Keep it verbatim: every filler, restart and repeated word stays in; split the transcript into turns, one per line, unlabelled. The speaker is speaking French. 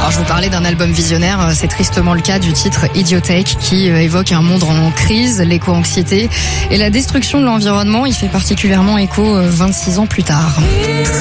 Alors je vous parlais d'un album visionnaire, c'est tristement le cas du titre Idiothèque qui évoque un monde en crise, l'éco-anxiété et la destruction de l'environnement. Il fait particulièrement écho vingt-six ans plus tard.